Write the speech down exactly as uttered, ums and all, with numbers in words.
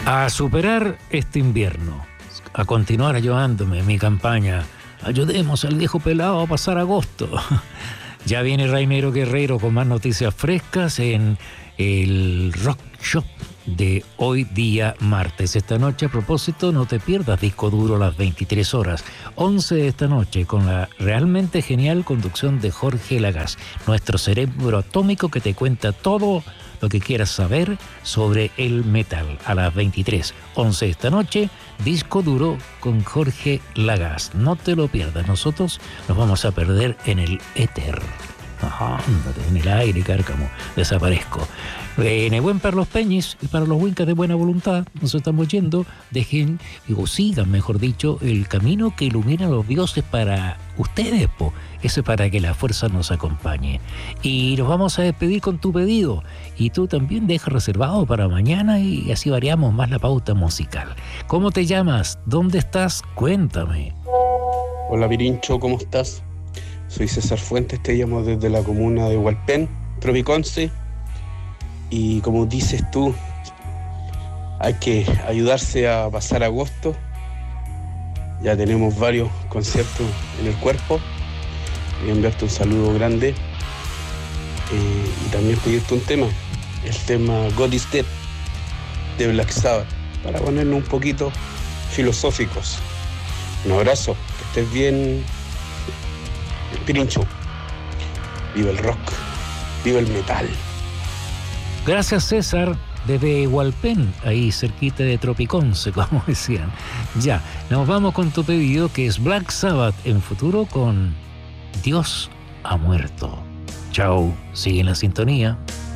A superar este invierno, a continuar ayudándome en mi campaña. Ayudemos al viejo pelado a pasar agosto. Ya viene Rainero Guerrero con más noticias frescas en el Rock Shop de hoy día martes. Esta noche, a propósito, no te pierdas Disco Duro a las veintitrés horas, once de esta noche, con la realmente genial conducción de Jorge Lagás, nuestro cerebro atómico que te cuenta todo lo que quieras saber sobre el metal. A las veintitrés, once de esta noche, Disco Duro con Jorge Lagás. No te lo pierdas, nosotros nos vamos a perder en el éter. Ajá, ándate, en el aire, cárcamo, desaparezco. En el buen para los peñis y para los wincas de buena voluntad, nos estamos yendo. Dejen, digo, sigan, mejor dicho, el camino que ilumina a los dioses para ustedes, po. Eso es para que la fuerza nos acompañe. Y nos vamos a despedir con tu pedido. Y tú también deja reservado para mañana y así variamos más la pauta musical. ¿Cómo te llamas? ¿Dónde estás? Cuéntame. Hola, Pirincho, ¿cómo estás? Soy César Fuentes, te llamo desde la comuna de Hualpén, Tropiconce. Y como dices tú, hay que ayudarse a pasar agosto. Ya tenemos varios conciertos en el cuerpo. Voy a enviarte un saludo grande. Eh, y también pedirte un tema, el tema God is Dead de Black Sabbath, para ponernos un poquito filosóficos. Un abrazo, que estés bien, Pirincho. Viva el rock, viva el metal. Gracias, César, desde Hualpén, ahí cerquita de Tropiconce, como decían. Ya, nos vamos con tu pedido, que es Black Sabbath en futuro con Dios ha muerto. Chao, sigue en la sintonía.